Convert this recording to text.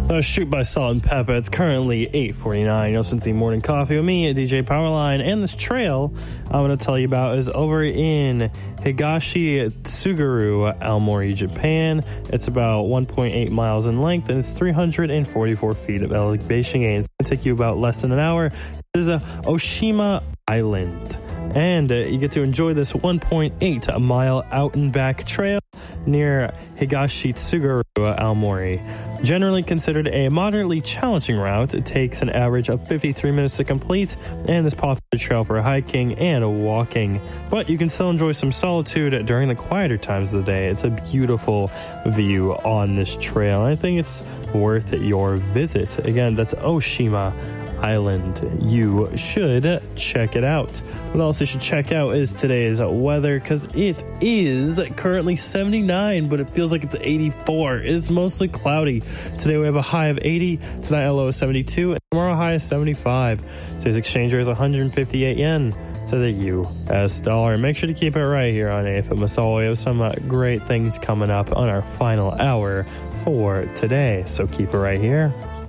Shoot by Salt and Pepper. It's currently 8:49. You'll listen to the morning coffee with me, DJ Powerline. And this trail I'm going to tell you about is over in Higashi Tsugaru, Aomori, Japan. It's about 1.8 miles in length, and it's 344 feet of elevation gain. It's going to take you about less than an hour. This is Oshima Island. And you get to enjoy this 1.8 mile out and back trail near Higashi Tsugaru, Aomori. Generally considered a moderately challenging route, it takes an average of 53 minutes to complete and is popular trail for hiking and walking. But you can still enjoy some solitude during the quieter times of the day. It's a beautiful view on this trail. I think it's worth your visit. Again, that's Oshima Island. You should check it out. What else you should check out is today's weather, because it is currently 79, but it feels like it's 84. It's mostly cloudy. Today we have a high of 80, tonight a low of 72, and tomorrow a high of 75. Today's exchange rate is 158 yen to the U.S. dollar. Make sure to keep it right here on AFM Assault. We have some great things coming up on our final hour for today, so keep it right here.